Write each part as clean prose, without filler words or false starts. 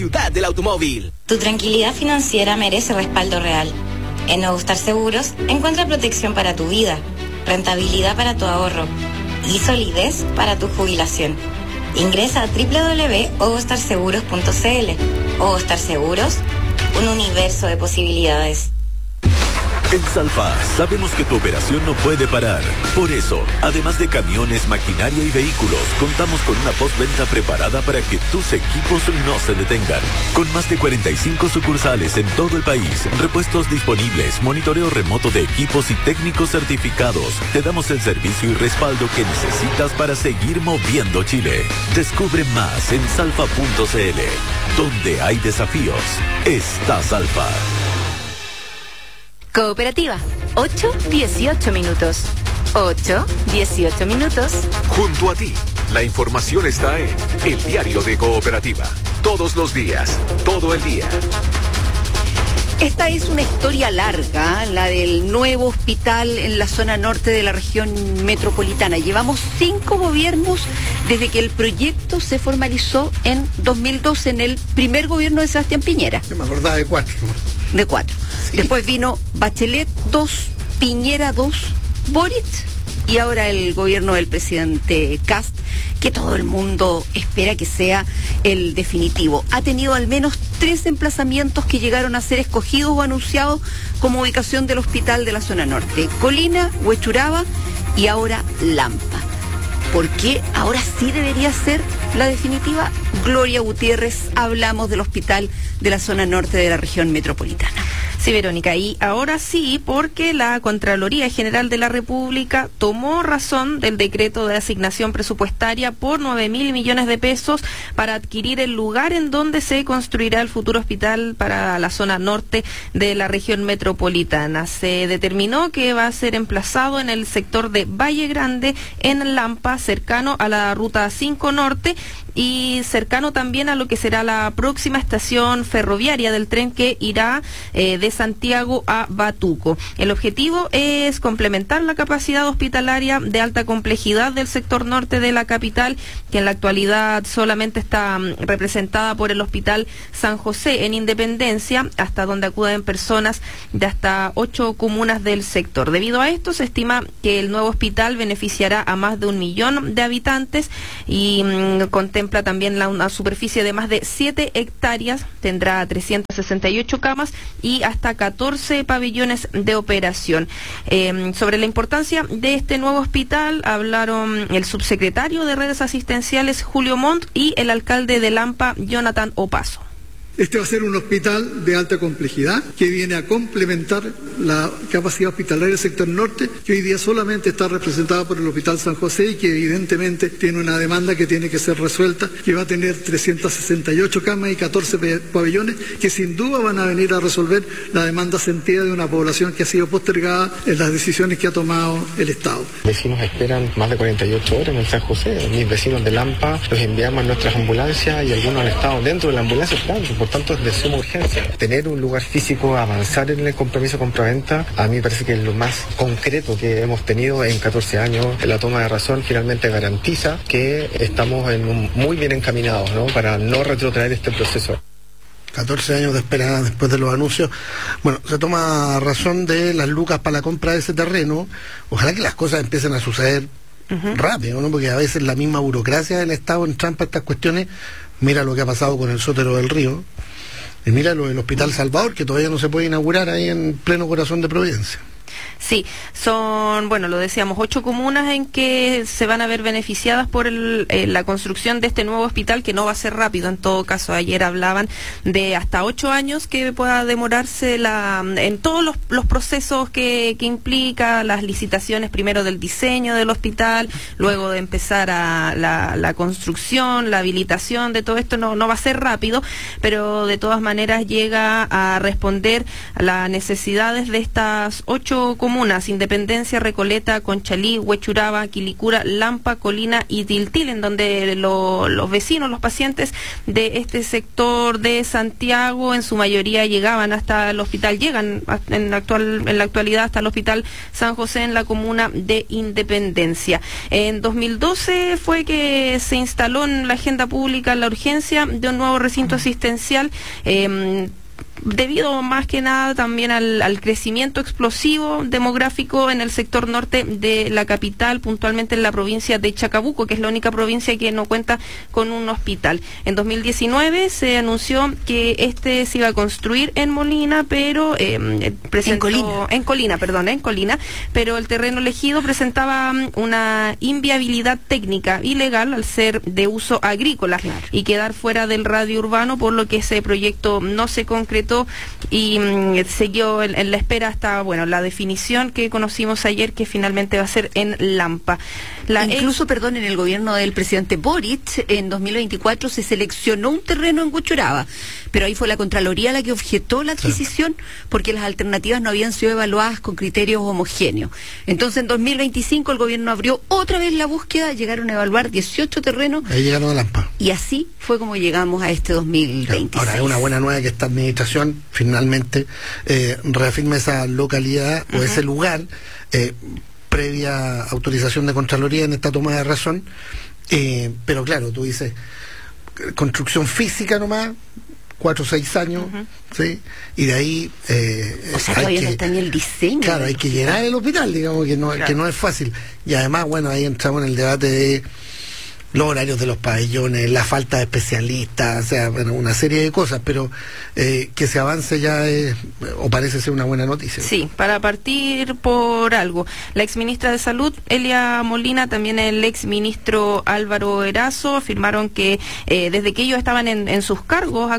Ciudad del automóvil. Tu tranquilidad financiera merece respaldo real. En Nuevo Star Seguros encuentra protección para tu vida, rentabilidad para tu ahorro y solidez para tu jubilación. Ingresa a www.ovostarseguros.cl. Ovo Star Seguros, un universo de posibilidades. En Salfa sabemos que tu operación no puede parar. Por eso, además de camiones, maquinaria y vehículos, contamos con una postventa preparada para que tus equipos no se detengan. Con más de 45 sucursales en todo el país, repuestos disponibles, monitoreo remoto de equipos y técnicos certificados, te damos el servicio y respaldo que necesitas para seguir moviendo Chile. Descubre más en salfa.cl. Donde hay desafíos, está Salfa. Cooperativa, 8-18 minutos. 8-18 minutos. Junto a ti, la información está en El Diario de Cooperativa. Todos los días, todo el día. Esta es una historia larga, la del nuevo hospital en la zona norte de la región metropolitana. Llevamos 5 gobiernos desde que el proyecto se formalizó en 2012 en el primer gobierno de Sebastián Piñera. Yo me acordaba de 4. De 4. Sí. Después vino Bachelet 2, Piñera 2, Boric y ahora el gobierno del presidente Kast, que todo el mundo espera que sea el definitivo. Ha tenido al menos 3 emplazamientos que llegaron a ser escogidos o anunciados como ubicación del hospital de la zona norte: Colina, Huechuraba y ahora Lampa. ¿Por qué ahora sí debería ser la definitiva? Gloria Gutiérrez, hablamos del hospital de la zona norte de la región metropolitana. Sí, Verónica, y ahora sí, porque la Contraloría General de la República tomó razón del decreto de asignación presupuestaria por 9.000 millones de pesos para adquirir el lugar en donde se construirá el futuro hospital para la zona norte de la región metropolitana. Se determinó que va a ser emplazado en el sector de Valle Grande, en Lampa, cercano a la Ruta 5 Norte y cercano también a lo que será la próxima estación ferroviaria del tren que irá de Santiago a Batuco. El objetivo es complementar la capacidad hospitalaria de alta complejidad del sector norte de la capital, que en la actualidad solamente está representada por el Hospital San José en Independencia, hasta donde acuden personas de hasta 8 comunas del sector. Debido a esto, se estima que el nuevo hospital beneficiará a más de 1 millón de habitantes y contempla también una superficie de más de 7 hectáreas, tendrá 368 camas y hasta 14 pabellones de operación. Sobre la importancia de este nuevo hospital hablaron el subsecretario de Redes Asistenciales, Julio Montt, y el alcalde de Lampa, Jonathan Opaso. Este va a ser un hospital de alta complejidad que viene a complementar la capacidad hospitalaria del sector norte, que hoy día solamente está representada por el Hospital San José y que evidentemente tiene una demanda que tiene que ser resuelta, que va a tener 368 camas y 14 pabellones que sin duda van a venir a resolver la demanda sentida de una población que ha sido postergada en las decisiones que ha tomado el Estado. Vecinos esperan más de 48 horas en el San José. Mis vecinos de Lampa los enviamos a nuestras ambulancias y algunos han estado dentro de la ambulancia esperando. Por tanto, es de suma urgencia. Tener un lugar físico, avanzar en el compromiso compraventa, a mí me parece que es lo más concreto que hemos tenido en 14 años. La toma de razón finalmente garantiza que estamos muy bien encaminados, ¿no?, para no retrotraer este proceso. 14 años de espera después de los anuncios. Bueno, se toma razón de las lucas para la compra de ese terreno. Ojalá que las cosas empiecen a suceder rápido, ¿no?, porque a veces la misma burocracia del Estado entrampa estas cuestiones. Mira lo que ha pasado con el Sotero del Río. Y mira lo del Hospital Salvador, que todavía no se puede inaugurar ahí en pleno corazón de Providencia. Sí, son, bueno, lo decíamos, 8 comunas en que se van a ver beneficiadas por la construcción de este nuevo hospital, que no va a ser rápido. En todo caso, ayer hablaban de hasta 8 años que pueda demorarse en todos los procesos que implica las licitaciones, primero del diseño del hospital, luego de empezar la construcción, la habilitación de todo esto. No va a ser rápido, pero de todas maneras llega a responder a las necesidades de estas 8 comunas comunas: Independencia, Recoleta, Conchalí, Huechuraba, Quilicura, Lampa, Colina y Tiltil, en donde los vecinos, los pacientes de este sector de Santiago, en su mayoría llegan en la actualidad hasta el Hospital San José en la comuna de Independencia. En 2012 fue que se instaló en la agenda pública la urgencia de un nuevo recinto asistencial, debido más que nada también al crecimiento explosivo demográfico en el sector norte de la capital, puntualmente en la provincia de Chacabuco, que es la única provincia que no cuenta con un hospital. En 2019 se anunció que este se iba a construir en Molina, pero en Colina, pero el terreno elegido presentaba una inviabilidad técnica y legal al ser de uso agrícola, claro, y quedar fuera del radio urbano, por lo que ese proyecto no se concretó y siguió en la espera hasta la definición que conocimos ayer, que finalmente va a ser en Lampa. Incluso, en el gobierno del presidente Boric, en 2024 se seleccionó un terreno en Huechuraba, pero ahí fue la Contraloría la que objetó la adquisición, porque las alternativas no habían sido evaluadas con criterios homogéneos. Entonces, en 2025 el gobierno abrió otra vez la búsqueda, llegaron a evaluar 18 terrenos. Ahí llegaron a Lampa. Y así fue como llegamos a este 2026. Ahora, es una buena nueva que esta administración finalmente reafirme esa localidad o ese lugar, previa autorización de Contraloría en esta toma de razón, pero claro, tú dices, construcción física nomás, 4 o 6 años, ¿sí? Y de ahí todavía no está ni el diseño. Claro, hay que llenar el hospital, digamos que no es fácil. Y además, ahí entramos en el debate de los horarios de los pabellones, la falta de especialistas, una serie de cosas, pero que se avance ya o parece ser una buena noticia. Sí, para partir por algo. La exministra de Salud, Elia Molina, también el exministro Álvaro Erazo, afirmaron que desde que ellos estaban en sus cargos,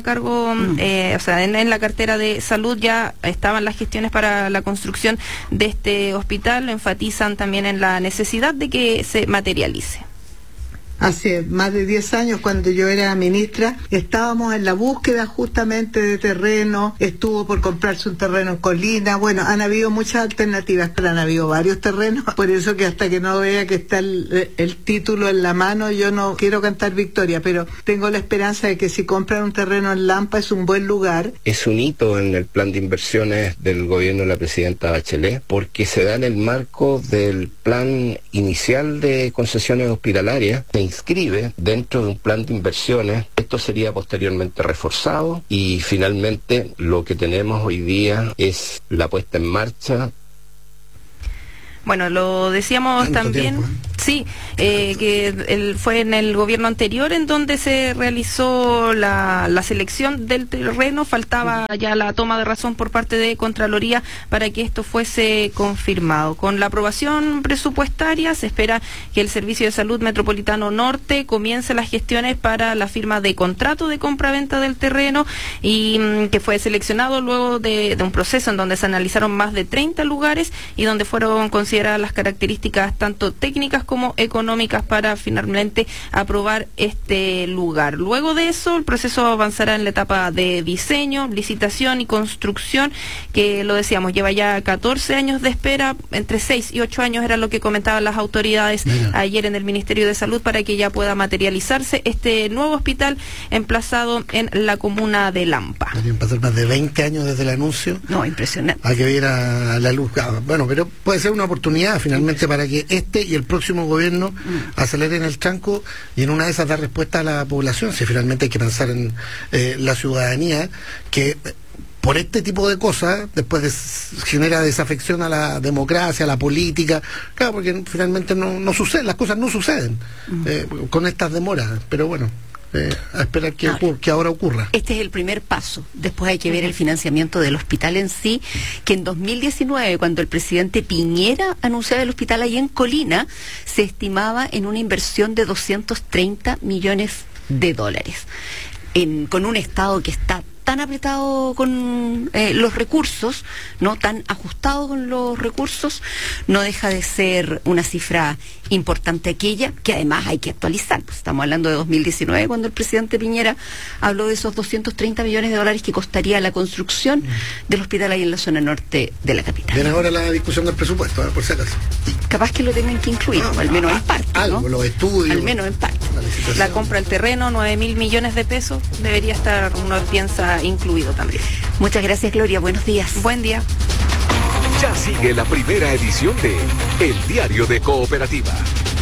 en la cartera de Salud, ya estaban las gestiones para la construcción de este hospital. Enfatizan también en la necesidad de que se materialice. Hace más de 10 años, cuando yo era ministra, estábamos en la búsqueda justamente de terreno. Estuvo por comprarse un terreno en Colina. Han habido muchas alternativas, pero han habido varios terrenos. Por eso que hasta que no vea que está el título en la mano, yo no quiero cantar victoria, pero tengo la esperanza de que si compran un terreno en Lampa es un buen lugar. Es un hito en el plan de inversiones del gobierno de la presidenta Bachelet, porque se da en el marco del plan inicial de concesiones hospitalarias. Se inscribe dentro de un plan de inversiones. Esto sería posteriormente reforzado y finalmente lo que tenemos hoy día es la puesta en marcha. Lo decíamos también, sí, que fue en el gobierno anterior en donde se realizó la selección del terreno. Faltaba ya la toma de razón por parte de Contraloría para que esto fuese confirmado. Con la aprobación presupuestaria se espera que el Servicio de Salud Metropolitano Norte comience las gestiones para la firma de contrato de compra-venta del terreno, y que fue seleccionado luego de un proceso en donde se analizaron más de 30 lugares y donde fueron consideradas las características tanto técnicas como económicas para finalmente aprobar este lugar. Luego de eso, el proceso avanzará en la etapa de diseño, licitación y construcción, que lo decíamos, lleva ya 14 años de espera, entre 6 y 8 años era lo que comentaban las autoridades ayer en el Ministerio de Salud, para que ya pueda materializarse este nuevo hospital emplazado en la comuna de Lampa. Podrían pasar más de 20 años desde el anuncio. No, impresionante. A que viera la luz. Pero puede ser una oportunidad finalmente para que este y el próximo gobierno aceleren el tranco y en una de esas dar respuesta a la población. Si finalmente hay que pensar en la ciudadanía, que por este tipo de cosas después genera desafección a la democracia, a la política, claro, porque finalmente no sucede, las cosas no suceden con estas demoras, pero a esperar que ahora ocurra. Este es el primer paso. Después hay que ver el financiamiento del hospital en sí, que en 2019, cuando el presidente Piñera anunciaba el hospital ahí en Colina, se estimaba en una inversión de $230 millones, con un estado que está tan apretado con los recursos, no tan ajustado con los recursos, no deja de ser una cifra importante aquella, que además hay que actualizar. Pues estamos hablando de 2019, cuando el presidente Piñera habló de esos 230 millones de dólares que costaría la construcción del hospital ahí en la zona norte de la capital. Viene ahora la discusión del presupuesto, por si acaso. Capaz que lo tengan que incluir, al menos en parte, algo, los estudios. Al menos en parte. La compra del terreno, 9.000 millones de pesos, debería estar, uno piensa, incluido también. Muchas gracias, Gloria. Buenos días. Buen día. Ya sigue la primera edición de El Diario de Cooperativa.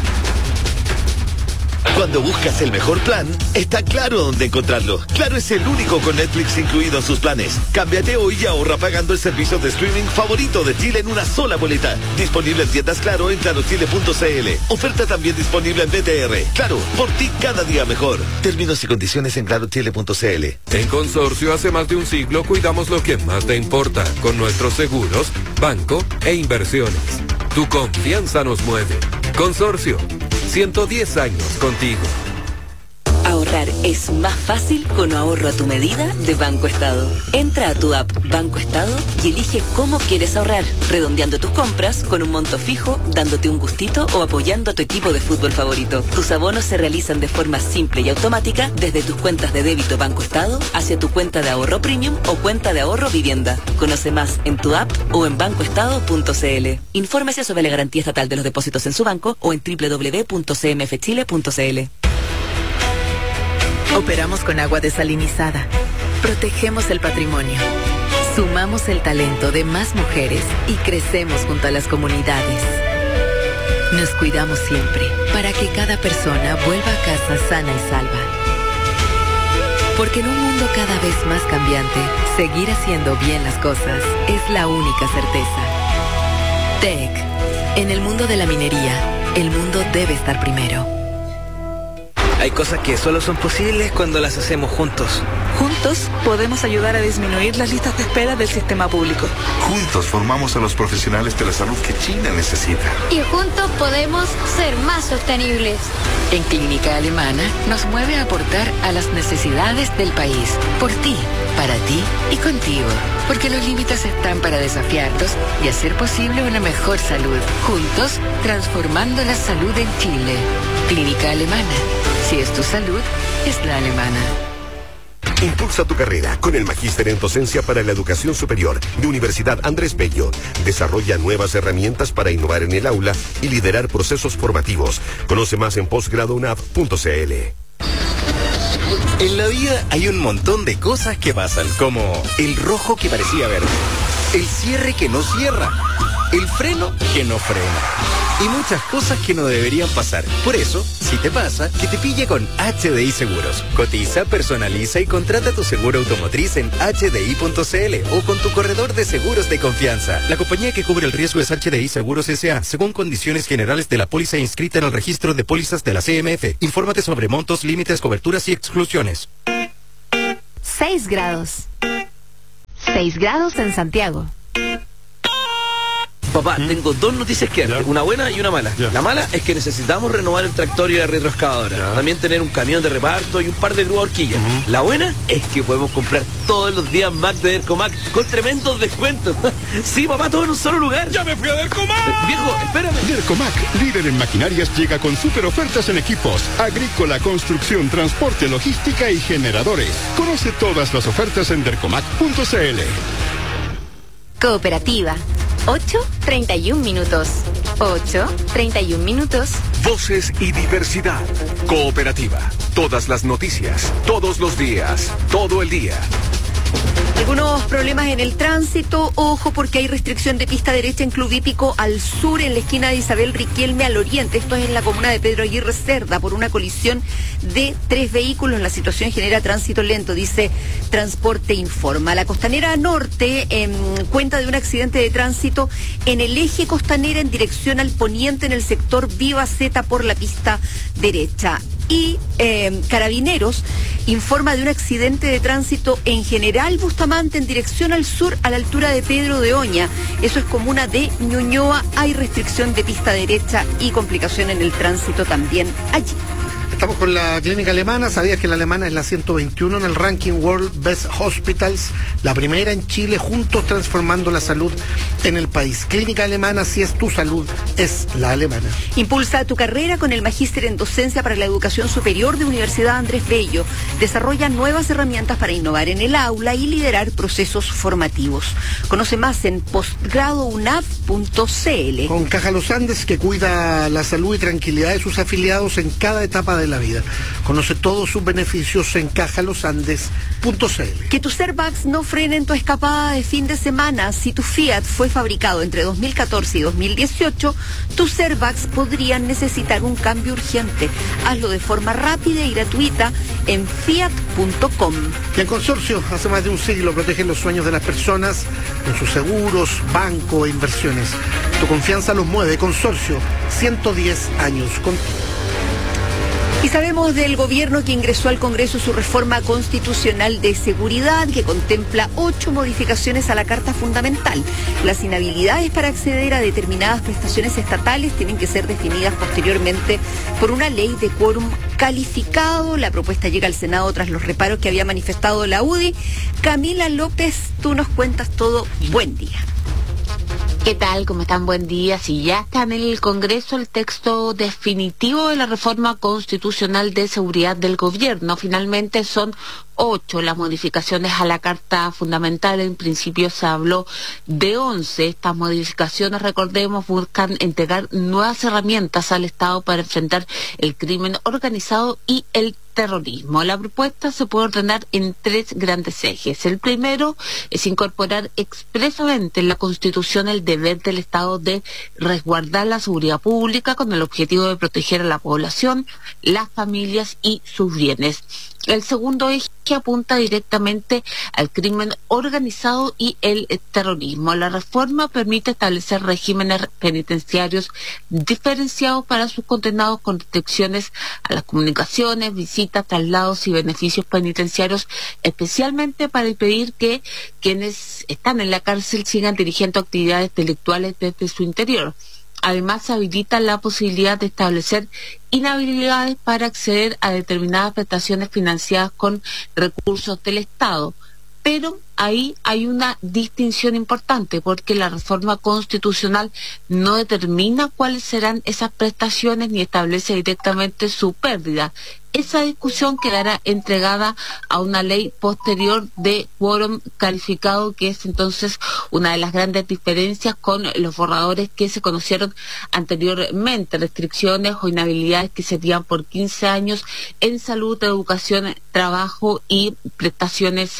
Cuando buscas el mejor plan, está Claro dónde encontrarlo. Claro es el único con Netflix incluido en sus planes. Cámbiate hoy y ahorra pagando el servicio de streaming favorito de Chile en una sola boleta. Disponible en tiendas Claro en clarochile.cl. Oferta también disponible en BTR. Claro, por ti cada día mejor. Términos y condiciones en clarochile.cl. En Consorcio hace más de un siglo cuidamos lo que más te importa con nuestros seguros, banco e inversiones. Tu confianza nos mueve. Consorcio, 110 años contigo. Ahorrar es más fácil con ahorro a tu medida de Banco Estado. Entra a tu app Banco Estado y elige cómo quieres ahorrar, redondeando tus compras con un monto fijo, dándote un gustito o apoyando a tu equipo de fútbol favorito. Tus abonos se realizan de forma simple y automática desde tus cuentas de débito Banco Estado hacia tu cuenta de ahorro premium o cuenta de ahorro vivienda. Conoce más en tu app o en bancoestado.cl. Infórmese sobre la garantía estatal de los depósitos en su banco o en www.cmfchile.cl. Operamos con agua desalinizada. Protegemos el patrimonio. Sumamos el talento de más mujeres y crecemos junto a las comunidades. Nos cuidamos siempre para que cada persona vuelva a casa sana y salva. Porque en un mundo cada vez más cambiante, seguir haciendo bien las cosas es la única certeza. TEC. En el mundo de la minería, el mundo debe estar primero. Hay cosas que solo son posibles cuando las hacemos juntos. Juntos podemos ayudar a disminuir las listas de espera del sistema público. Juntos formamos a los profesionales de la salud que China necesita. Y juntos podemos ser más sostenibles. En Clínica Alemana nos mueve a aportar a las necesidades del país. Por ti, para ti y contigo. Porque los límites están para desafiarlos y hacer posible una mejor salud. Juntos, transformando la salud en Chile. Clínica Alemana. Si es tu salud, es la alemana. Impulsa tu carrera con el Magíster en Docencia para la Educación Superior de Universidad Andrés Bello. Desarrolla nuevas herramientas para innovar en el aula y liderar procesos formativos. Conoce más en postgradounap.cl. En la vida hay un montón de cosas que pasan, como el rojo que parecía verde, el cierre que no cierra, el freno que no frena. Y muchas cosas que no deberían pasar. Por eso, si te pasa, que te pille con HDI Seguros. Cotiza, personaliza y contrata tu seguro automotriz en hdi.cl o con tu corredor de seguros de confianza. La compañía que cubre el riesgo es HDI Seguros S.A., según condiciones generales de la póliza inscrita en el registro de pólizas de la CMF. Infórmate sobre montos, límites, coberturas y exclusiones. 6 grados. 6 grados en Santiago. Papá, tengo dos noticias que darte, una buena y una mala. La mala es que necesitamos renovar el tractor y la retroexcavadora. También tener un camión de reparto y un par de grúas horquillas. La buena es que podemos comprar todos los días Mac de Dercomac con tremendos descuentos. Sí, papá, todo en un solo lugar. ¡Ya me fui a Dercomac! Viejo, espérame. Dercomac, líder en maquinarias, llega con super ofertas en equipos, agrícola, construcción, transporte, logística y generadores. Conoce todas las ofertas en dercomac.cl. Cooperativa. 8:31 minutos. 8:31 minutos. Voces y diversidad. Cooperativa. Todas las noticias, todos los días, todo el día. Algunos problemas en el tránsito, ojo porque hay restricción de pista derecha en Club Hípico al sur, en la esquina de Isabel Riquelme al oriente. Esto es en la comuna de Pedro Aguirre Cerda, por una colisión de 3 vehículos. La situación genera tránsito lento, dice Transporte Informa. La Costanera Norte cuenta de un accidente de tránsito en el eje Costanera en dirección al poniente en el sector Viva Z por la pista derecha. Y Carabineros informa de un accidente de tránsito en General Bustamante en dirección al sur a la altura de Pedro de Oña. Eso es comuna de Ñuñoa. Hay restricción de pista derecha y complicación en el tránsito también allí. Estamos con la clínica alemana. ¿Sabías que la alemana es la 121 en el ranking World Best Hospitals? La primera en Chile, juntos transformando la salud en el país. Clínica alemana, si es tu salud, es la alemana. Impulsa tu carrera con el Magíster en Docencia para la Educación Superior de Universidad Andrés Bello. Desarrolla nuevas herramientas para innovar en el aula y liderar procesos formativos. Conoce más en postgradounab.cl. Con Caja Los Andes, que cuida la salud y tranquilidad de sus afiliados en cada etapa de la vida. Conoce todos sus beneficios en cajalosandes.cl. Que tus airbags no frenen tu escapada de fin de semana. Si tu Fiat fue fabricado entre 2014 y 2018, tus airbags podrían necesitar un cambio urgente. Hazlo de forma rápida y gratuita en fiat.com. Y el consorcio, hace más de un siglo, protege los sueños de las personas con sus seguros, banco e inversiones. Tu confianza los mueve. Consorcio, 110 años contigo. Y sabemos del gobierno que ingresó al Congreso su reforma constitucional de seguridad, que contempla 8 modificaciones a la Carta Fundamental. Las inhabilidades para acceder a determinadas prestaciones estatales tienen que ser definidas posteriormente por una ley de quórum calificado. La propuesta llega al Senado tras los reparos que había manifestado la UDI. Camila López, tú nos cuentas todo. Buen día. ¿Qué tal? ¿Cómo están? Buen día. Si ya está en el Congreso el texto definitivo de la reforma constitucional de seguridad del gobierno. Finalmente son 8 las modificaciones a la Carta Fundamental. En principio se habló de 11. Estas modificaciones, recordemos, buscan entregar nuevas herramientas al Estado para enfrentar el crimen organizado y el terrorismo. La propuesta se puede ordenar en 3 grandes ejes. El primero es incorporar expresamente en la Constitución el deber del Estado de resguardar la seguridad pública con el objetivo de proteger a la población, las familias y sus bienes. El segundo eje apunta directamente al crimen organizado y el terrorismo. La reforma permite establecer regímenes penitenciarios diferenciados para sus condenados con restricciones a las comunicaciones, visitas, traslados y beneficios penitenciarios, especialmente para impedir que quienes están en la cárcel sigan dirigiendo actividades delictuales desde su interior. Además, se habilita la posibilidad de establecer inhabilidades para acceder a determinadas prestaciones financiadas con recursos del Estado. Pero ahí hay una distinción importante, porque la reforma constitucional no determina cuáles serán esas prestaciones ni establece directamente su pérdida. Esa discusión quedará entregada a una ley posterior de quórum calificado, que es entonces una de las grandes diferencias con los borradores que se conocieron anteriormente, restricciones o inhabilidades que serían por 15 años en salud, educación, trabajo y prestaciones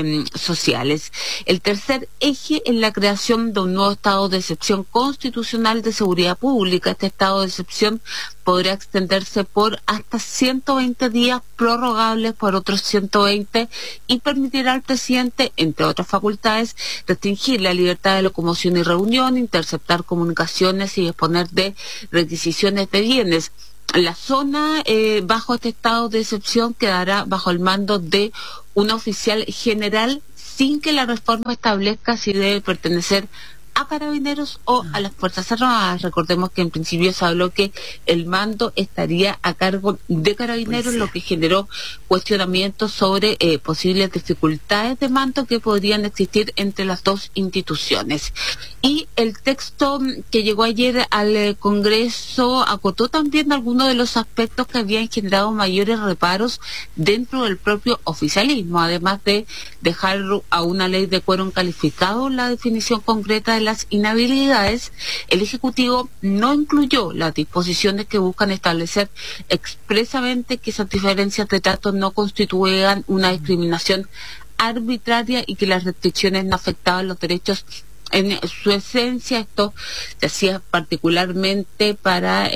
sociales. El tercer eje es la creación de un nuevo estado de excepción constitucional de seguridad pública. Este estado de excepción podrá extenderse por hasta 120 días, prorrogables por otros 120, y permitirá al presidente, entre otras facultades, restringir la libertad de locomoción y reunión, interceptar comunicaciones y disponer de requisiciones de bienes. La zona bajo este estado de excepción quedará bajo el mando de un oficial general, sin que la reforma establezca si debe pertenecer a Carabineros o a las Fuerzas Armadas. Recordemos que en principio se habló que el mando estaría a cargo de Carabineros, lo que generó cuestionamientos sobre posibles dificultades de mando que podrían existir entre las dos instituciones. Y el texto que llegó ayer al Congreso acotó también algunos de los aspectos que habían generado mayores reparos dentro del propio oficialismo, además de dejar a una ley de quórum calificado la definición concreta de las inhabilidades. El Ejecutivo no incluyó las disposiciones que buscan establecer expresamente que esas diferencias de trato no constituyan una discriminación arbitraria y que las restricciones no afectaban los derechos en su esencia. Esto se hacía particularmente para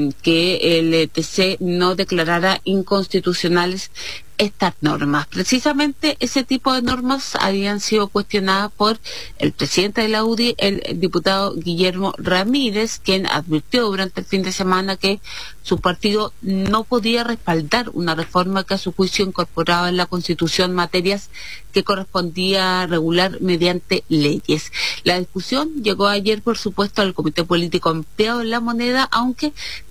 que el ETC no declarara inconstitucionales estas normas. Precisamente ese tipo de normas habían sido cuestionadas por el presidente de la UDI, el diputado Guillermo Ramírez, quien advirtió durante el fin de semana que su partido no podía respaldar una reforma que a su juicio incorporaba en la Constitución materias que correspondía regular mediante leyes. La discusión llegó ayer, por supuesto, al Comité Político Ampliado de la Moneda, aunque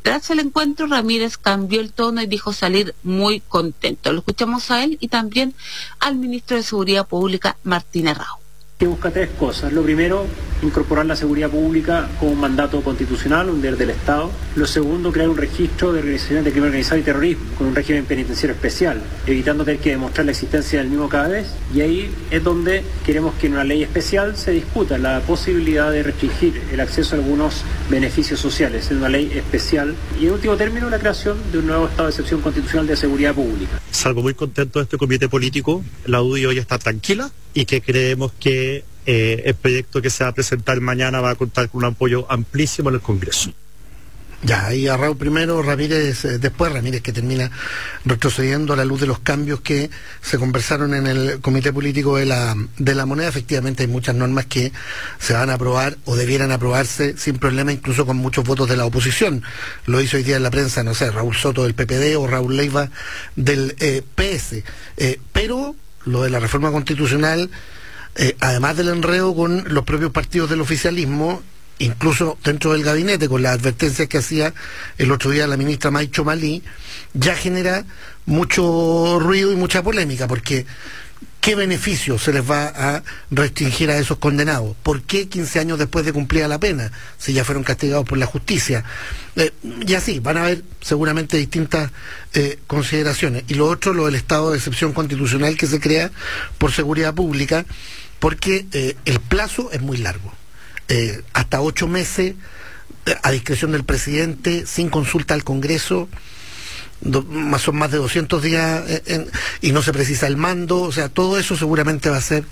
Tras el encuentro, Ramírez cambió el tono y dijo salir muy contento. Lo escuchamos a él y también al ministro de Seguridad Pública, Martín Errao. Que busca tres cosas. Lo primero, incorporar la seguridad pública como un mandato constitucional, un deber del Estado. Lo segundo, crear un registro de organizaciones de crimen organizado y terrorismo con un régimen penitenciario especial, evitando tener que demostrar la existencia del mismo cada vez. Y ahí es donde queremos que en una ley especial se discuta la posibilidad de restringir el acceso a algunos beneficios sociales en una ley especial. Y en último término, la creación de un nuevo estado de excepción constitucional de seguridad pública. Salgo muy contento de este comité político. La UDI hoy está tranquila y que creemos que el proyecto que se va a presentar mañana va a contar con un apoyo amplísimo en el Congreso. Ya, ahí a Raúl primero, Ramírez después, Ramírez que termina retrocediendo a la luz de los cambios que se conversaron en el Comité Político de la Moneda. Efectivamente hay muchas normas que se van a aprobar o debieran aprobarse sin problema, incluso con muchos votos de la oposición. Lo hizo hoy día en la prensa, no sé, Raúl Soto del PPD o Raúl Leiva del PS. Pero lo de la reforma constitucional, además del enredo con los propios partidos del oficialismo, incluso dentro del gabinete, con las advertencias que hacía el otro día la ministra Maicho Malí, ya genera mucho ruido y mucha polémica, porque ¿qué beneficio se les va a restringir a esos condenados? ¿Por qué 15 años después de cumplida la pena, si ya fueron castigados por la justicia? Y así, van a haber seguramente distintas consideraciones. Y lo otro, lo del estado de excepción constitucional que se crea por seguridad pública, porque el plazo es muy largo. Hasta 8 meses a discreción del presidente, sin consulta al Congreso, son más de 200 días y no se precisa el mando. O sea, todo eso seguramente va a ser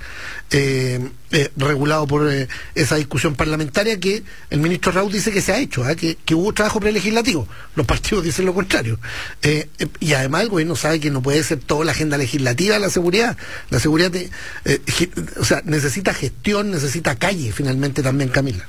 regulado por esa discusión parlamentaria que el ministro Raúl dice que se ha hecho, que hubo trabajo prelegislativo. Los partidos dicen lo contrario. Y además el gobierno sabe que no puede ser toda la agenda legislativa la seguridad. La seguridad necesita gestión, necesita calle finalmente también, Camila.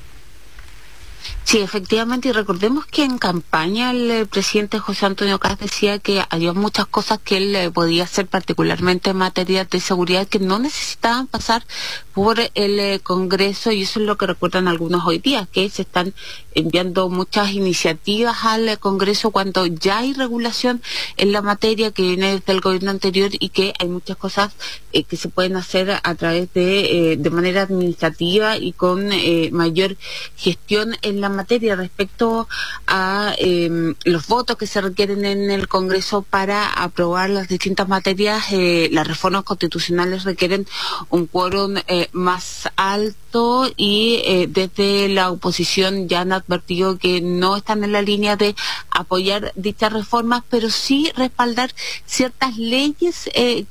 Sí, efectivamente, y recordemos que en campaña el presidente José Antonio Kast decía que había muchas cosas que él podía hacer, particularmente en materia de seguridad, que no necesitaban pasar por el Congreso, y eso es lo que recuerdan algunos hoy día, que se están enviando muchas iniciativas al Congreso cuando ya hay regulación en la materia que viene desde el gobierno anterior, y que hay muchas cosas que se pueden hacer a través de manera administrativa y con mayor gestión en la materia. Respecto a los votos que se requieren en el Congreso para aprobar las distintas materias, las reformas constitucionales requieren un quórum más alto, y desde la oposición ya han advertido que no están en la línea de apoyar dichas reformas, pero sí respaldar ciertas leyes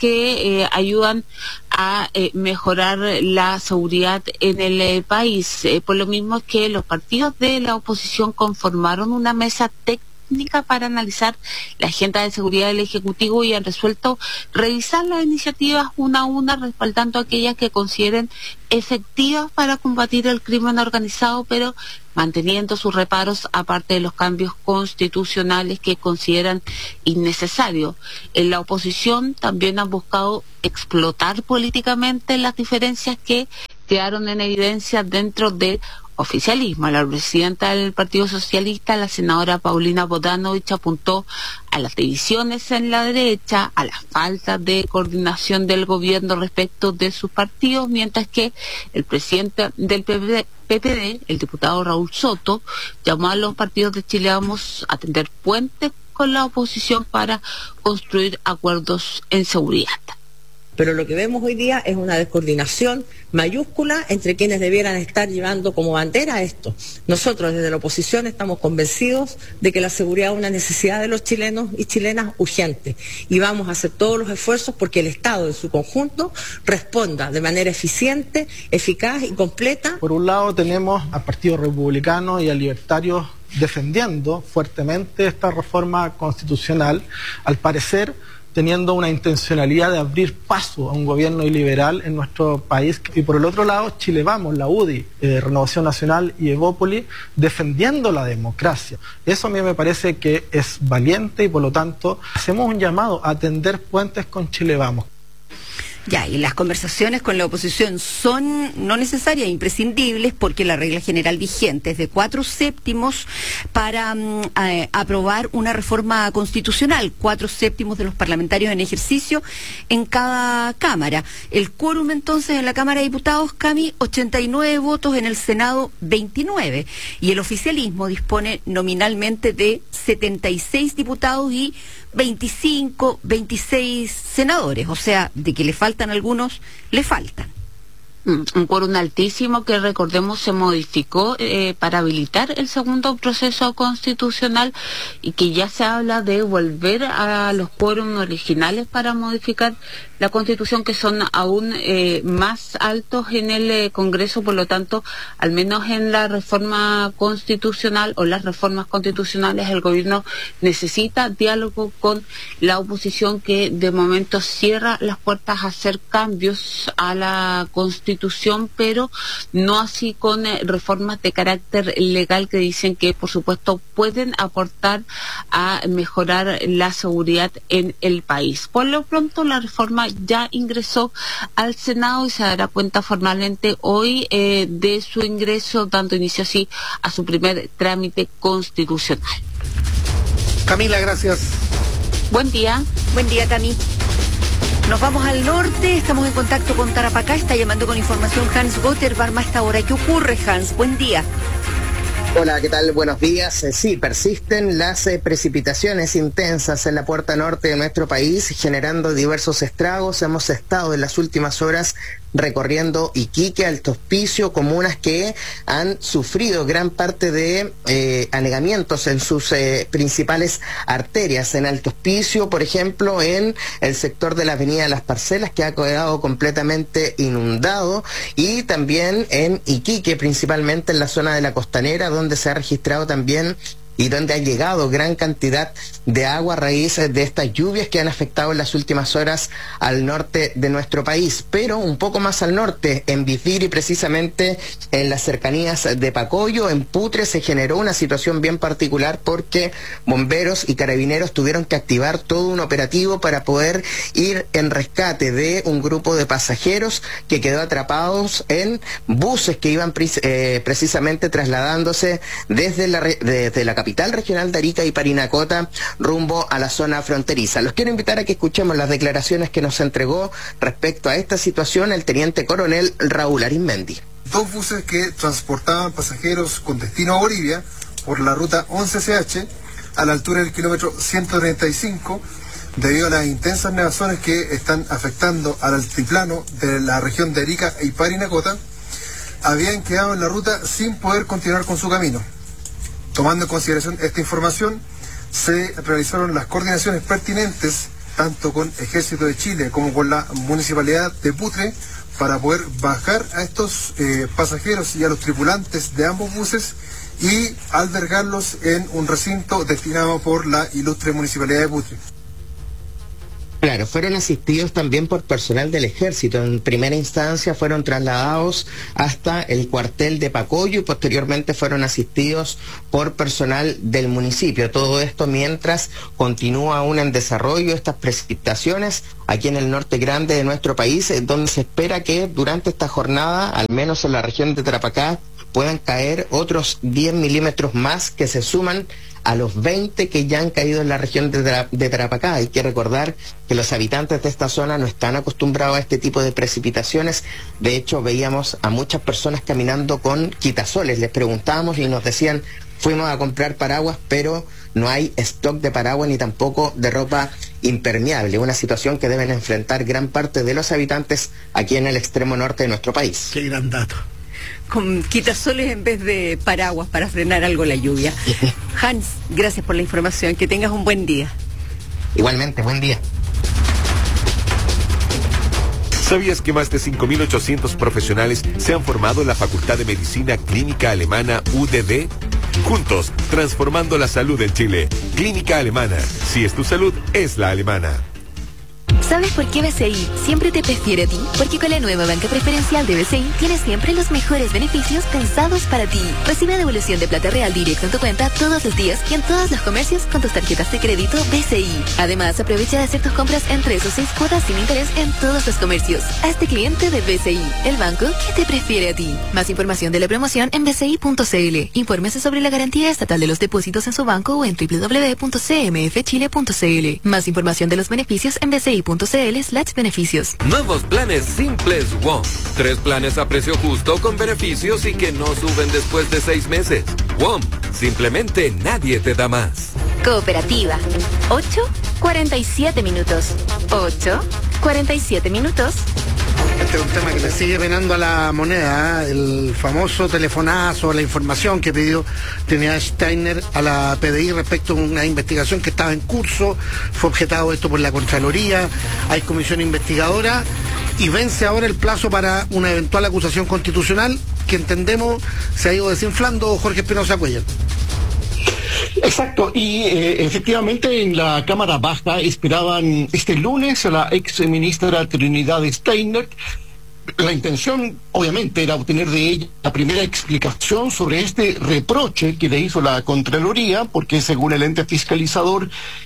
que ayudan a mejorar la seguridad en el país. Por lo mismo es que los partidos de la oposición conformaron una mesa técnica para analizar la agenda de seguridad del Ejecutivo, y han resuelto revisar las iniciativas una a una, respaldando aquellas que consideren efectivas para combatir el crimen organizado, pero manteniendo sus reparos aparte de los cambios constitucionales que consideran innecesarios. En la oposición también han buscado explotar políticamente las diferencias que quedaron en evidencia dentro del oficialismo. La presidenta del Partido Socialista, la senadora Paulina Bodanovich, apuntó a las divisiones en la derecha, a la falta de coordinación del gobierno respecto de sus partidos, mientras que el presidente del PPD, el diputado Raúl Soto, llamó a los partidos de Chile Vamos a tender puentes con la oposición para construir acuerdos en seguridad. Pero lo que vemos hoy día es una descoordinación mayúscula entre quienes debieran estar llevando como bandera esto. Nosotros desde la oposición estamos convencidos de que la seguridad es una necesidad de los chilenos y chilenas urgente, y vamos a hacer todos los esfuerzos porque el Estado en su conjunto responda de manera eficiente, eficaz y completa. Por un lado tenemos al Partido Republicano y a Libertarios defendiendo fuertemente esta reforma constitucional, al parecer teniendo una intencionalidad de abrir paso a un gobierno iliberal en nuestro país. Y por el otro lado, Chile Vamos, la UDI, Renovación Nacional y Evópoli, defendiendo la democracia. Eso a mí me parece que es valiente, y por lo tanto hacemos un llamado a tender puentes con Chile Vamos. Ya, y las conversaciones con la oposición son no necesarias, imprescindibles, porque la regla general vigente es de 4/7 para aprobar una reforma constitucional, 4/7 de los parlamentarios en ejercicio en cada cámara. El quórum entonces en la Cámara de Diputados, Cami, 89 votos, en el Senado 29, y el oficialismo dispone nominalmente de 76 diputados y 26 senadores, o sea, de que le faltan algunos, le faltan. Un quórum altísimo que, recordemos, se modificó para habilitar el segundo proceso constitucional, y que ya se habla de volver a los quórums originales para modificar la Constitución, que son aún más altos en el Congreso. Por lo tanto, al menos en la reforma constitucional o las reformas constitucionales, el gobierno necesita diálogo con la oposición, que de momento cierra las puertas a hacer cambios a la Constitución, pero no así con reformas de carácter legal, que dicen que por supuesto pueden aportar a mejorar la seguridad en el país. Por lo pronto, la reforma ya ingresó al Senado y se dará cuenta formalmente hoy de su ingreso, dando inicio así a su primer trámite constitucional. Camila, gracias. Buen día. Buen día, Cami. Nos vamos al norte, estamos en contacto con Tarapacá, está llamando con información Hans Gotterbarm a esta hora. ¿Qué ocurre, Hans? Buen día. Hola, ¿qué tal? Buenos días. Sí, persisten las precipitaciones intensas en la puerta norte de nuestro país, generando diversos estragos. Hemos estado en las últimas horas recorriendo Iquique, Alto Hospicio, comunas que han sufrido gran parte de anegamientos en sus principales arterias. En Alto Hospicio, por ejemplo, en el sector de la Avenida de las Parcelas, que ha quedado completamente inundado, y también en Iquique, principalmente en la zona de la Costanera, donde se ha registrado también y donde ha llegado gran cantidad de agua a raíz de estas lluvias que han afectado en las últimas horas al norte de nuestro país. Pero un poco más al norte, en Bifiri, precisamente en las cercanías de Pacoyo, en Putre, se generó una situación bien particular, porque bomberos y carabineros tuvieron que activar todo un operativo para poder ir en rescate de un grupo de pasajeros que quedó atrapados en buses que iban precisamente trasladándose desde la capital regional de Arica y Parinacota rumbo a la zona fronteriza. Los quiero invitar a que escuchemos las declaraciones que nos entregó respecto a esta situación el teniente coronel Raúl Arizmendi. 2 buses que transportaban pasajeros con destino a Bolivia por la ruta 11CH a la altura del kilómetro 135, debido a las intensas nevazones que están afectando al altiplano de la región de Arica y Parinacota, habían quedado en la ruta sin poder continuar con su camino. Tomando en consideración esta información, se realizaron las coordinaciones pertinentes tanto con Ejército de Chile como con la Municipalidad de Putre para poder bajar a estos pasajeros y a los tripulantes de ambos buses y albergarlos en un recinto destinado por la ilustre Municipalidad de Putre. Claro, fueron asistidos también por personal del Ejército. En primera instancia fueron trasladados hasta el cuartel de Pacoyo y posteriormente fueron asistidos por personal del municipio. Todo esto mientras continúa aún en desarrollo estas precipitaciones aquí en el norte grande de nuestro país, donde se espera que durante esta jornada, al menos en la región de Tarapacá, puedan caer otros 10 milímetros más, que se suman a los 20 que ya han caído en la región de Tarapacá. Hay que recordar que los habitantes de esta zona no están acostumbrados a este tipo de precipitaciones. De hecho, veíamos a muchas personas caminando con quitasoles. Les preguntábamos y nos decían: fuimos a comprar paraguas, pero no hay stock de paraguas ni tampoco de ropa impermeable. Una situación que deben enfrentar gran parte de los habitantes aquí en el extremo norte de nuestro país. Qué gran dato. Con quitasoles en vez de paraguas para frenar algo la lluvia. Hans, gracias por la información. Que tengas un buen día. Igualmente, buen día. ¿Sabías que más de 5.800 profesionales se han formado en la Facultad de Medicina Clínica Alemana UDD? Juntos, transformando la salud en Chile. Clínica Alemana. Si es tu salud, es la alemana. ¿Sabes por qué BCI siempre te prefiere a ti? Porque con la nueva banca preferencial de BCI tienes siempre los mejores beneficios pensados para ti. Recibe devolución de plata real directa en tu cuenta todos los días y en todos los comercios con tus tarjetas de crédito BCI. Además, aprovecha de hacer tus compras en 3 o 6 cuotas sin interés en todos los comercios. Hazte cliente de BCI, el banco que te prefiere a ti. Más información de la promoción en bci.cl. Infórmese sobre la garantía estatal de los depósitos en su banco o en www.cmfchile.cl. Más información de los beneficios en bci.cl/beneficios. Nuevos planes simples WOM. 3 planes a precio justo con beneficios y que no suben después de 6 meses. WOM. Simplemente nadie te da más. Cooperativa. 8:47 minutos. 8:47 minutos. Este es un tema que le sigue penando a la moneda, el famoso telefonazo, la información que pidió Trinidad Steiner a la PDI respecto a una investigación que estaba en curso. Fue objetado esto por la Contraloría, hay comisión investigadora y vence ahora el plazo para una eventual acusación constitucional que entendemos se ha ido desinflando. Jorge Espinosa Cuellar. Exacto, y efectivamente en la Cámara Baja esperaban este lunes a la ex ministra Trinidad Steiner. La intención, obviamente, era obtener de ella la primera explicación sobre este reproche que le hizo la Contraloría, porque según el ente fiscalizador,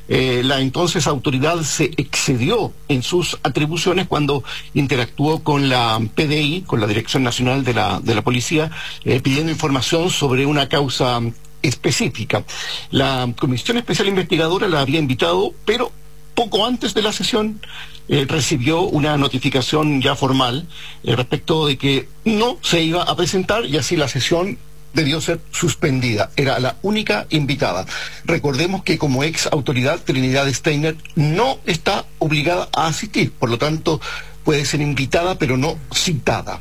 la entonces autoridad se excedió en sus atribuciones cuando interactuó con la PDI, con la Dirección Nacional de la Policía, pidiendo información sobre una causa específica. La Comisión Especial Investigadora la había invitado, pero poco antes de la sesión recibió una notificación ya formal respecto de que no se iba a presentar y así la sesión debió ser suspendida. Era la única invitada. Recordemos que como ex autoridad Trinidad Steiner no está obligada a asistir, por lo tanto puede ser invitada pero no citada.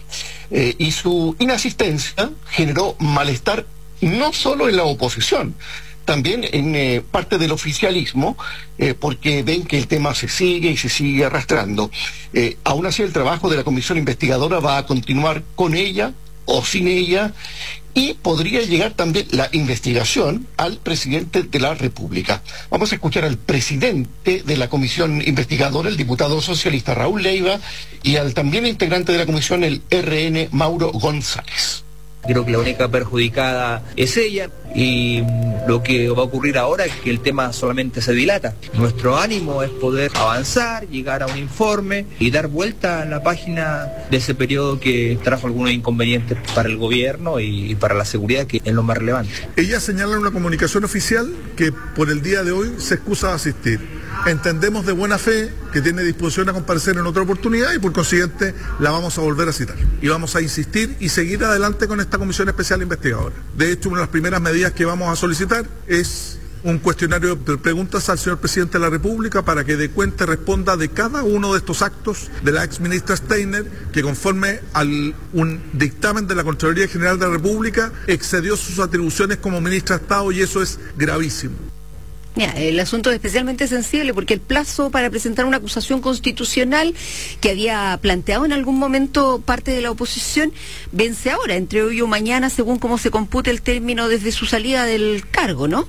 Y su inasistencia generó malestar no solo en la oposición, también en parte del oficialismo, porque ven que el tema se sigue y se sigue arrastrando. Aún así, el trabajo de la comisión investigadora va a continuar con ella o sin ella, y podría llegar también la investigación al presidente de la República. Vamos a escuchar al presidente de la comisión investigadora, el diputado socialista Raúl Leiva, y al también integrante de la comisión, el RN Mauro González. Creo que la única perjudicada es ella, y lo que va a ocurrir ahora es que el tema solamente se dilata. Nuestro ánimo es poder avanzar, llegar a un informe y dar vuelta a la página de ese periodo que trajo algunos inconvenientes para el gobierno y para la seguridad, que es lo más relevante. Ella señala en una comunicación oficial que por el día de hoy se excusa de asistir. Entendemos de buena fe que tiene disposición a comparecer en otra oportunidad y por consiguiente la vamos a volver a citar. Y vamos a insistir y seguir adelante con esta comisión especial investigadora. De hecho, una de las primeras medidas que vamos a solicitar es un cuestionario de preguntas al señor presidente de la República para que dé cuenta y responda de cada uno de estos actos de la ex ministra Steiner, que conforme a un dictamen de la Contraloría General de la República excedió sus atribuciones como ministra de Estado, y eso es gravísimo. Mira, el asunto es especialmente sensible porque el plazo para presentar una acusación constitucional que había planteado en algún momento parte de la oposición vence ahora, entre hoy o mañana, según cómo se compute el término desde su salida del cargo, ¿no?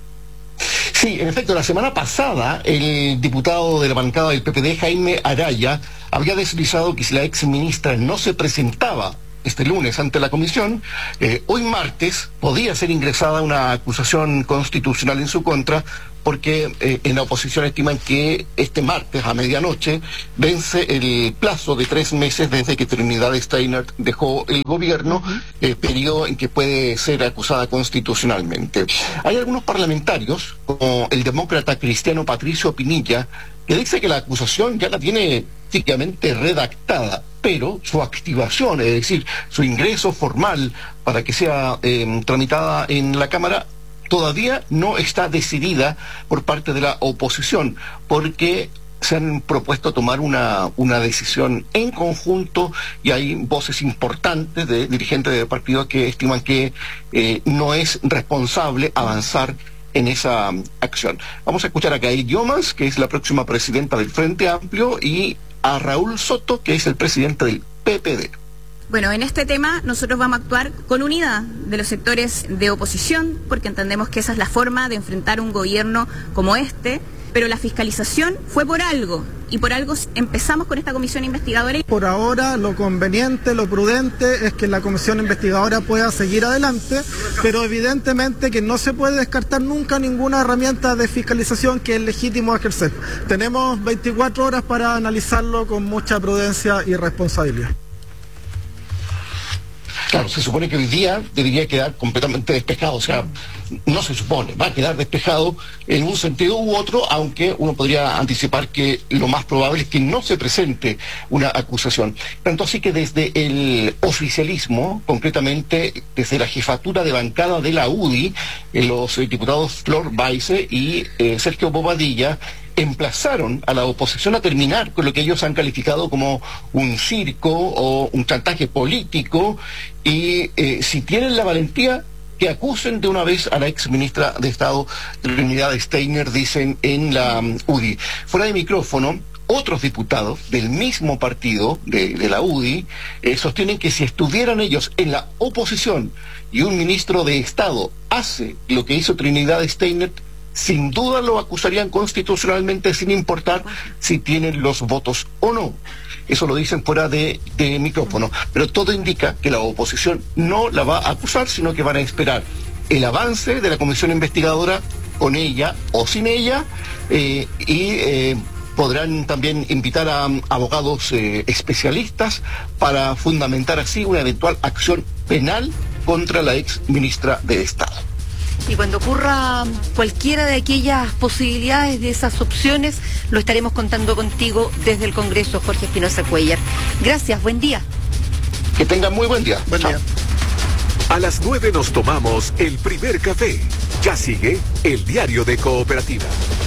Sí, en efecto, la semana pasada el diputado de la bancada del PPD, Jaime Araya, había deslizado que si la ex ministra no se presentaba este lunes ante la comisión, hoy martes podía ser ingresada una acusación constitucional en su contra, porque en la oposición estiman que este martes a medianoche vence el plazo de 3 meses desde que Trinidad Steiner dejó el gobierno, periodo en que puede ser acusada constitucionalmente. Hay algunos parlamentarios, como el demócrata cristiano Patricio Pinilla, que dice que la acusación ya la tiene prácticamente redactada, pero su activación, es decir, su ingreso formal para que sea tramitada en la Cámara, todavía no está decidida por parte de la oposición, porque se han propuesto tomar una decisión en conjunto, y hay voces importantes de dirigentes del partido que estiman que no es responsable avanzar en esa acción. Vamos a escuchar a Gail Yomas, que es la próxima presidenta del Frente Amplio, y a Raúl Soto, que es el presidente del PPD. Bueno, en este tema nosotros vamos a actuar con unidad de los sectores de oposición, porque entendemos que esa es la forma de enfrentar un gobierno como este, Pero la fiscalización fue por algo, y por algo empezamos con esta comisión investigadora. Por ahora lo conveniente, lo prudente es que la comisión investigadora pueda seguir adelante, pero evidentemente que no se puede descartar nunca ninguna herramienta de fiscalización que es legítimo ejercer. Tenemos 24 horas para analizarlo con mucha prudencia y responsabilidad. Claro, se supone que hoy día debería quedar completamente despejado, o sea, no se supone, va a quedar despejado en un sentido u otro, aunque uno podría anticipar que lo más probable es que no se presente una acusación. Tanto así que desde el oficialismo, concretamente desde la jefatura de bancada de la UDI, los diputados Flor Baise y Sergio Bobadilla, emplazaron a la oposición a terminar con lo que ellos han calificado como un circo o un chantaje político y si tienen la valentía que acusen de una vez a la ex ministra de Estado Trinidad Steiner, dicen en la UDI. Fuera de micrófono, otros diputados del mismo partido de la UDI sostienen que si estuvieran ellos en la oposición y un ministro de Estado hace lo que hizo Trinidad Steiner, sin duda lo acusarían constitucionalmente sin importar si tienen los votos o no. Eso lo dicen fuera de micrófono. Pero todo indica que la oposición no la va a acusar, sino que van a esperar el avance de la comisión investigadora con ella o sin ella y podrán también invitar a abogados especialistas para fundamentar así una eventual acción penal contra la ex ministra de Estado. Y cuando ocurra cualquiera de aquellas posibilidades, de esas opciones, lo estaremos contando contigo desde el Congreso, Jorge Espinosa Cuellar. Gracias, buen día. Que tengan muy buen día. Buen día. A las 9 nos tomamos el primer café. Ya sigue el diario de Cooperativa.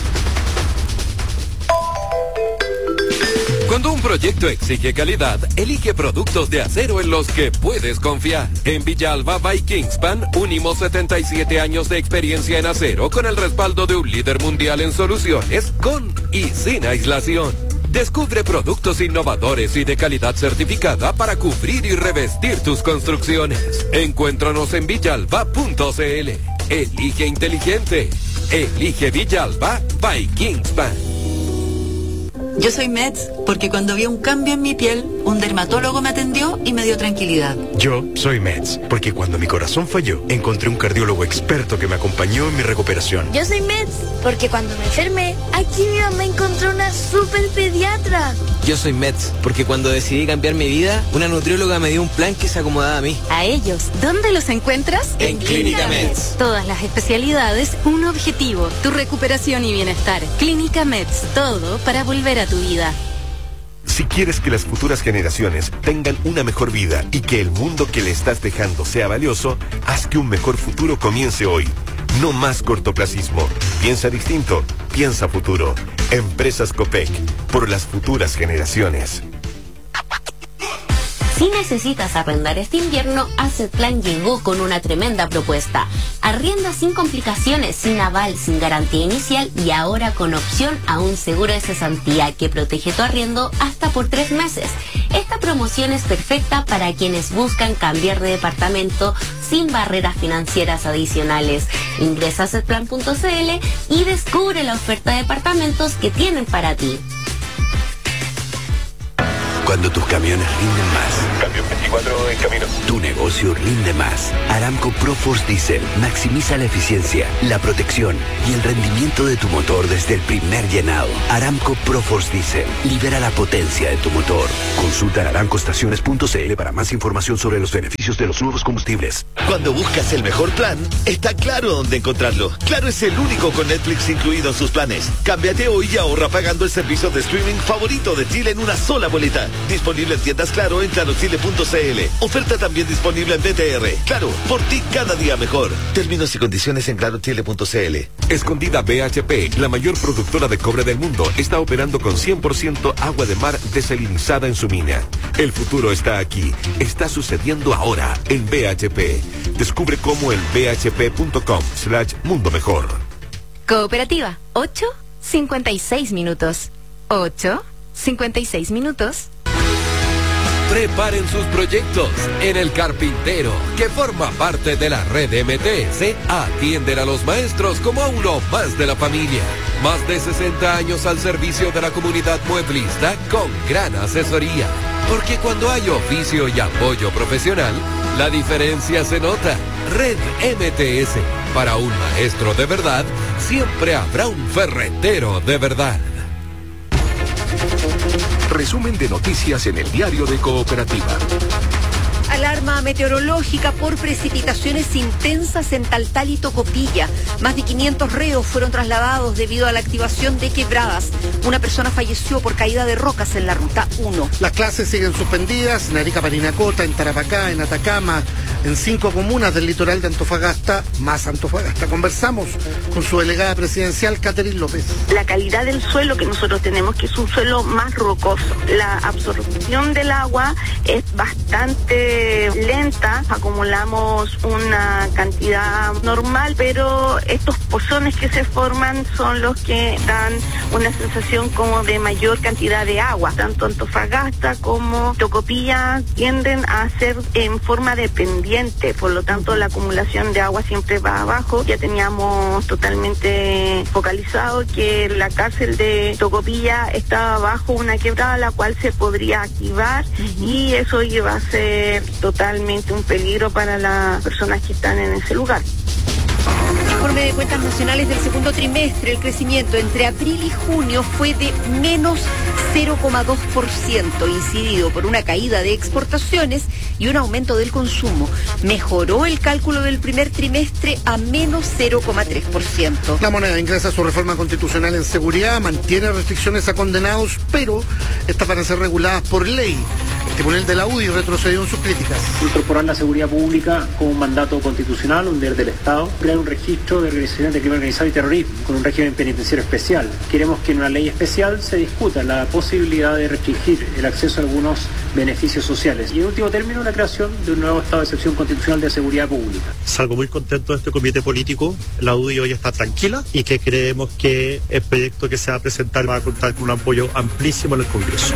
Cuando un proyecto exige calidad, elige productos de acero en los que puedes confiar. En Villalba by Kingspan unimos 77 años de experiencia en acero con el respaldo de un líder mundial en soluciones con y sin aislación. Descubre productos innovadores y de calidad certificada para cubrir y revestir tus construcciones. Encuéntranos en villalba.cl. Elige inteligente. Elige Villalba by Kingspan. Yo soy Meds porque cuando vi un cambio en mi piel, un dermatólogo me atendió y me dio tranquilidad. Yo soy Meds porque cuando mi corazón falló, encontré un cardiólogo experto que me acompañó en mi recuperación. Yo soy Meds porque cuando me enfermé, aquí mi mamá encontró una super pediatra. Yo soy Meds porque cuando decidí cambiar mi vida, una nutrióloga me dio un plan que se acomodaba a mí. A ellos, ¿dónde los encuentras? En Clínica Meds. Todas las especialidades, un objetivo, tu recuperación y bienestar. Clínica Meds, todo para volver a tu vida. Si quieres que las futuras generaciones tengan una mejor vida y que el mundo que le estás dejando sea valioso, haz que un mejor futuro comience hoy. No más cortoplacismo. Piensa distinto. Piensa futuro. Empresas Copec. Por las futuras generaciones. Si necesitas arrendar este invierno, Asset Plan llegó con una tremenda propuesta. Arrienda sin complicaciones, sin aval, sin garantía inicial y ahora con opción a un seguro de cesantía que protege tu arriendo hasta por 3 meses. Esta promoción es perfecta para quienes buscan cambiar de departamento sin barreras financieras adicionales. Ingresa a assetplan.cl y descubre la oferta de departamentos que tienen para ti. Cuando tus camiones rinden más. Cambio 24 en camino. Tu negocio rinde más. Aramco ProForce Diesel maximiza la eficiencia, la protección y el rendimiento de tu motor desde el primer llenado. Aramco ProForce Diesel libera la potencia de tu motor. Consulta en aramcoestaciones.cl para más información sobre los beneficios de los nuevos combustibles. Cuando buscas el mejor plan, está claro dónde encontrarlo. Claro es el único con Netflix incluido en sus planes. Cámbiate hoy y ahorra pagando el servicio de streaming favorito de Chile en una sola boleta. Disponible en tiendas Claro en clarochile.cl. Oferta también disponible en BTR. Claro, por ti cada día mejor. Términos y condiciones en clarochile.cl. Escondida BHP, la mayor productora de cobre del mundo, está operando con 100% agua de mar desalinizada en su mina. El futuro está aquí. Está sucediendo ahora en BHP. Descubre cómo en bhp.com/mundo mejor. Cooperativa, 8:56 minutos. 8:56 minutos. Preparen sus proyectos. En El Carpintero, que forma parte de la red MTS, atienden a los maestros como a uno más de la familia. Más de 60 años al servicio de la comunidad mueblista con gran asesoría. Porque cuando hay oficio y apoyo profesional, la diferencia se nota. Red MTS. Para un maestro de verdad, siempre habrá un ferretero de verdad. Resumen de noticias en el diario de Cooperativa. Alarma meteorológica por precipitaciones intensas en Taltal y Tocopilla. Más de 500 reos fueron trasladados debido a la activación de quebradas. Una persona falleció por caída de rocas en la ruta 1. Las clases siguen suspendidas en Arica, Parinacota, en Tarapacá, en Atacama, en 5 comunas del litoral de Antofagasta, más Antofagasta. Conversamos con su delegada presidencial, Catherine López. La calidad del suelo que nosotros tenemos, que es un suelo más rocoso. La absorción del agua es bastante lenta, acumulamos una cantidad normal, pero estos pozones que se forman son los que dan una sensación como de mayor cantidad de agua. Tanto Antofagasta como Tocopilla tienden a ser en forma de pendiente, por lo tanto la acumulación de agua siempre va abajo. Ya teníamos totalmente focalizado que la cárcel de Tocopilla estaba bajo una quebrada, la cual se podría activar, y eso iba a ser totalmente un peligro para las personas que están en ese lugar. Informe de cuentas nacionales del segundo trimestre, el crecimiento entre abril y junio fue de menos 0,2%, incidido por una caída de exportaciones y un aumento del consumo. Mejoró el cálculo del primer trimestre a menos 0,3%. La moneda ingresa su reforma constitucional en seguridad, mantiene restricciones a condenados, pero estas van a ser reguladas por ley. El tribunal de la UDI retrocedió en sus críticas. Incorporar la seguridad pública como un mandato constitucional, un deber del Estado, crear un registro de organizaciones de crimen organizado y terrorismo con un régimen penitenciario especial. Queremos que en una ley especial se discuta la posibilidad de restringir el acceso a algunos beneficios sociales. Y en último término, la creación de un nuevo estado de excepción constitucional de seguridad pública. Salgo muy contento de este comité político. La UDI hoy está tranquila y que creemos que el proyecto que se va a presentar va a contar con un apoyo amplísimo en el Congreso.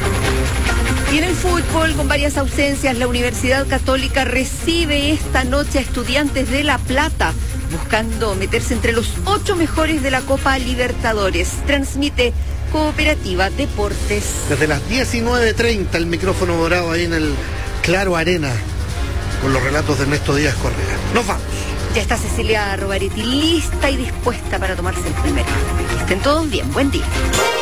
Y en el fútbol, con varias ausencias, la Universidad Católica recibe esta noche a Estudiantes de La Plata, buscando meterse entre los 8 mejores de la Copa Libertadores. Transmite Cooperativa Deportes. Desde las 19:30 el micrófono dorado ahí en el Claro Arena, con los relatos de Ernesto Díaz Correa. Nos vamos. Ya está Cecilia Rovaretti lista y dispuesta para tomarse el primer. Que estén todos bien. Buen día.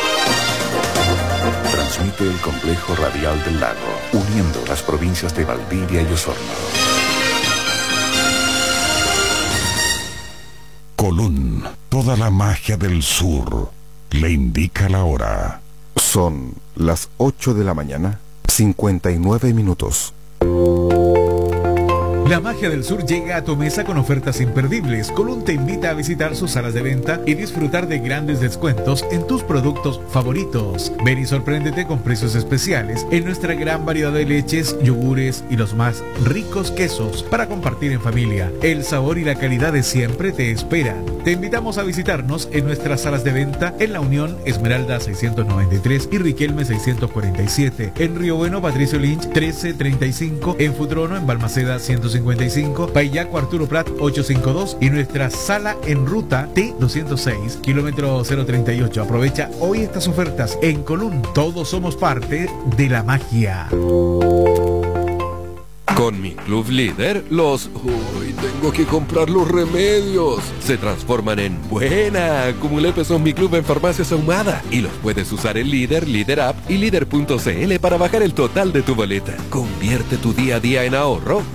Transmite el Complejo Radial del Lago, uniendo las provincias de Valdivia y Osorno. Colún, toda la magia del sur, le indica la hora. Son las 8 de la mañana, 59 minutos. La magia del sur llega a tu mesa con ofertas imperdibles. Colún te invita a visitar sus salas de venta y disfrutar de grandes descuentos en tus productos favoritos. Ven y sorpréndete con precios especiales en nuestra gran variedad de leches, yogures y los más ricos quesos para compartir en familia. El sabor y la calidad de siempre te esperan. Te invitamos a visitarnos en nuestras salas de venta en La Unión, Esmeralda 693 y Riquelme 647. En Río Bueno, Patricio Lynch 1335. En Futrono, en Balmaceda 155. Paillaco, Arturo Prat 852 y nuestra sala en ruta T206, kilómetro 038. Aprovecha hoy estas ofertas en Colún. Todos somos parte de la magia. Con mi Club Líder, tengo que comprar los remedios. Se transforman en buena. Acumulepe son mi club en Farmacias Ahumada. Y los puedes usar en Líder, Líder App y Líder.cl para bajar el total de tu boleta. Convierte tu día a día en ahorro